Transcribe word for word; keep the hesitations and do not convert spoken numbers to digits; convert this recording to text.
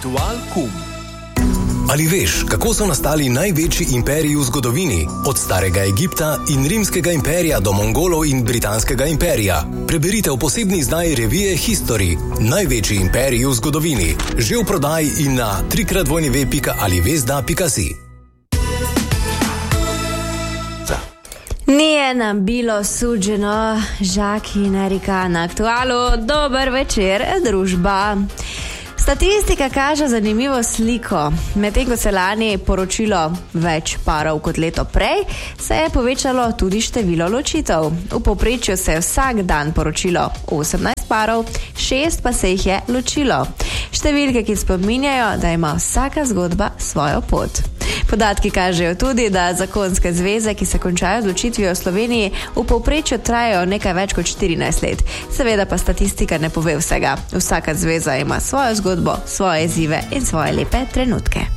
Aktual kum. Ali veš, kako so nastali največji imperiji v zgodovini? Od starega Egipta in rimskega imperija do Mongolov in britanskega imperija. Preberite v posebni izdaji revije History. Največji imperiji v zgodovini. Že v prodaji in na trikrat v pika alivezda pika si. Nije nam bilo suđeno, Žaki in Erika na Aktualu. Dober večer, družba. Statistika kaže zanimivo sliko. Medtem ko se lani poročilo več parov kot leto prej, se je povečalo tudi število ločitev. V povprečju se je vsak dan poročilo osemnajst parov, šest pa se jih je ločilo. Številke, ki spominjajo, da ima vsaka zgodba svojo pot. Podatki kažejo tudi, da zakonske zveze, ki se končajo z ločitvijo v Sloveniji, v povprečju trajajo nekaj več kot štirinajst let. Seveda pa statistika ne pove vsega. Vsaka zveza ima svojo zgodbo, svoje izzive in svoje lepe trenutke.